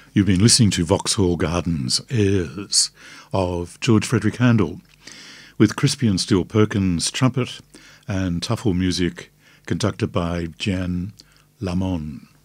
You've been listening to Vauxhall Gardens Airs of George Frederick Handel, with Crispian Steele Perkins trumpet and tuffle music conducted by Jan Lamon.